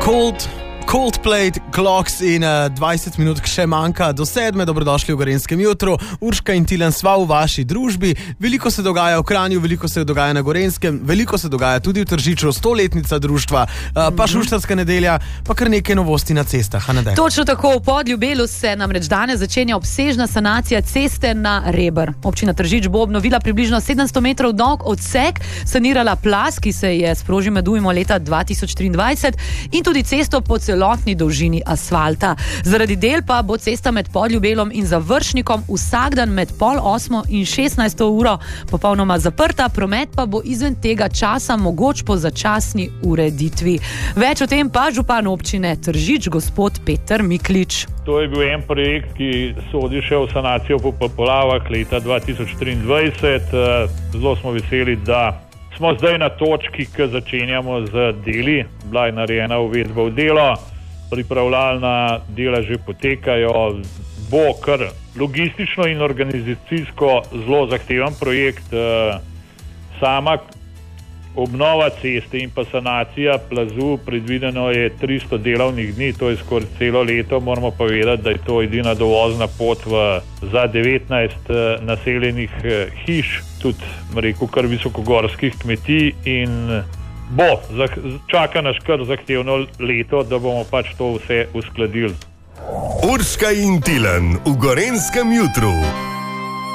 Coldplay, Clocks in 20 minut še manjka do 7. Dobrodošli v Gorenjskem jutru. Urška in Tilen sva v vaši družbi. Veliko se dogaja v Kranju, veliko se dogaja na Gorenskem, veliko se dogaja tudi v Tržiču, 100-letnica društva, pa šuštarska nedelja, pa kar nekaj novosti na cestah. Točno tako, v Podljubelu se namreč danes začenja obsežna sanacija ceste na Reber. Občina Tržič bo obnovila približno 700 metrov dolg odsek, sanirala plaz, ki se je sprožil med ujmo leta 2023 in tudi cesto po celotni dolžini asfalta. Zaradi del pa bo cesta med Podljubelom in Završnikom vsak dan med 7:30 in 16. uro popolnoma zaprta, promet pa bo izven tega časa mogoč po začasni ureditvi. Več o tem pa župan občine Tržič, gospod Peter Miklič. To je bil en projekt, ki sodi še v sanacijo po poplavah leta 2023. Zelo smo veseli, da smo zdaj na točki, ki začenjamo z deli. Bila je narejena uvedba v delo, pripravljalna dela že potekajo. Bo kar logistično in organizacijsko zelo zahteven projekt. Sama obnova ceste in pa sanacija plazu predvideno je 300 delovnih dni, to je skoraj celo leto. Moramo pa vedeti, da je to edina dovozna pot za 19 naseljenih hiš, tudi rekel kar visokogorskih kmetij, in čaka nas kar zahtevno leto, da bomo pač to vse uskladili. Urška in Tilen v Gorenjskem jutru.